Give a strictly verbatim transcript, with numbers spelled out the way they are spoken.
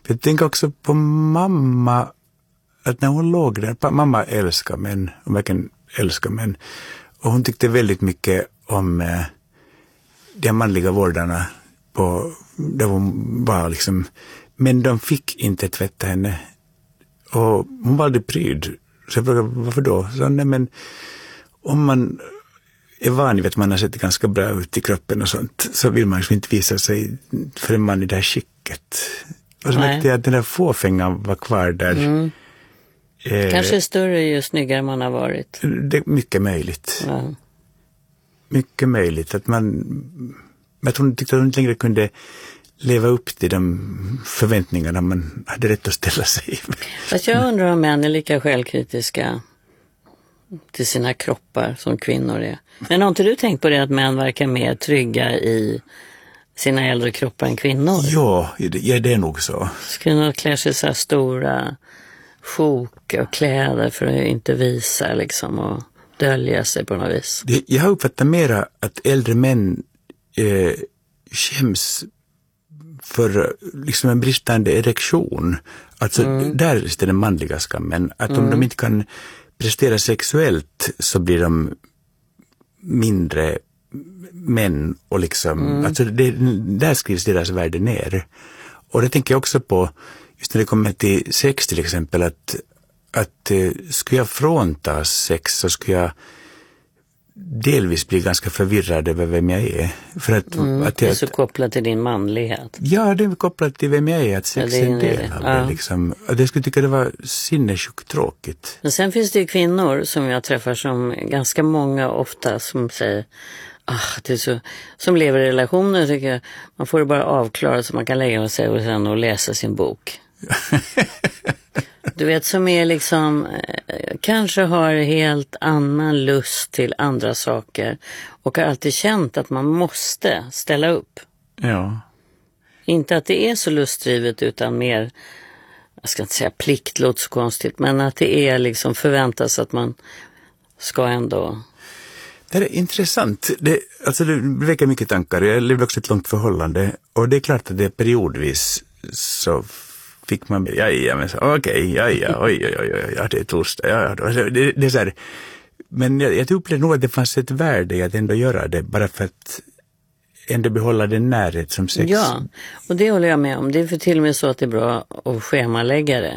Jag tänker också på mamma, att när hon låg där, mamma älskar män, hon verkligen älskar män. Och hon tyckte väldigt mycket om eh, de manliga vårdarna på, där hon var liksom, men de fick inte tvätta henne. Och hon var aldrig pryd. Så jag frågade, varför då? Så, nej, men om man är van vid att man har sett ganska bra ut i kroppen och sånt, så vill man ju inte visa sig för en man i det här skicket. Och så märkte jag att den där fåfängan var kvar där. Mm. Eh, Kanske större ju snyggare man har varit. Det är mycket möjligt. Ja. Mycket möjligt. Att man, att hon tyckte att hon inte längre kunde leva upp till de förväntningarna man hade rätt att ställa sig. Fast jag undrar om män är lika självkritiska till sina kroppar som kvinnor är. Men har inte du tänkt på det, att män verkar mer trygga i sina äldre kroppar än kvinnor? Ja, det, det är nog så. Kvinnor klär sig så här stora sjok och kläder för att inte visa liksom, och dölja sig på något vis. Det, jag har uppfattat mera att äldre män eh, skäms för liksom en bristande erektion. Alltså mm. där är den manliga skammen. Att mm. om de inte kan prestera sexuellt så blir de mindre män och liksom, mm. alltså det, där skrivs deras värde ner. Och det tänker jag också på, just när det kommer till sex till exempel, att, att eh, skulle jag fråntas sex så skulle jag delvis bli ganska förvirrad över vem jag är. För att, mm, att det är jag, så kopplat till din manlighet. Ja, det är kopplat till vem jag är, att sex ja, är en del av det. Ja. Liksom. Jag skulle tycka det var sinnessjukt tråkigt. Men sen finns det ju kvinnor som jag träffar, som ganska många ofta, som säger ah, det är så, som lever i relationer, tycker jag, man får det bara avklarat så man kan lägga sig och sen och läsa sin bok. Du vet, som är liksom eh, kanske har helt annan lust till andra saker och har alltid känt att man måste ställa upp. Ja. Inte att det är så lustdrivet, utan mer, jag ska inte säga plikt, låter så konstigt, men att det är liksom förväntas att man ska ändå. Det är intressant. Det, alltså det väcker mycket tankar. Jag levde också ett långt förhållande och det är klart att det periodvis så fick man, ja, ja, men så, okej, okay, ja, ja, oj, oj, oj, oj, ja, det är torsdag, ja, det, det, det är så här, men jag, jag upplevde nog att det fanns ett värde i att ändå göra det, bara för att ändå behålla den närhet som sex. Ja, och det håller jag med om. Det är för till och med så att det är bra att schemalägga det.